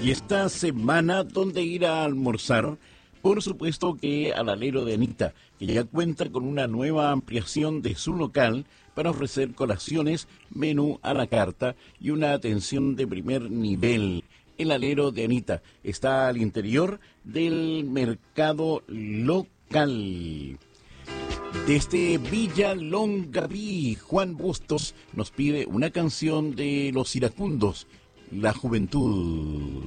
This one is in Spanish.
Y esta semana, ¿dónde ir a almorzar? Por supuesto que al alero de Anita, que ya cuenta con una nueva ampliación de su local para ofrecer colaciones, menú a la carta y una atención de primer nivel. El alero de Anita está al interior del mercado local. Desde Villa Longaví, Juan Bustos nos pide una canción de Los Iracundos, La Juventud.